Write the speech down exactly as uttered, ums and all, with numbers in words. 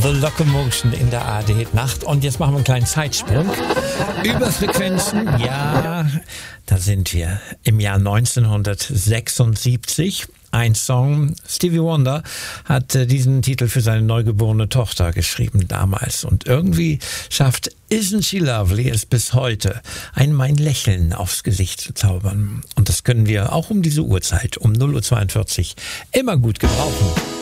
The Locomotion in der A R D-Nacht. Und jetzt machen wir einen kleinen Zeitsprung. Überfrequenzen, ja, da sind wir im Jahr neunzehnhundertsechsundsiebzig. Ein Song, Stevie Wonder hat äh, diesen Titel für seine neugeborene Tochter geschrieben damals. Und irgendwie schafft Isn't She Lovely es bis heute, einem ein Lächeln aufs Gesicht zu zaubern. Und das können wir auch um diese Uhrzeit, um null Uhr zweiundvierzig, immer gut gebrauchen.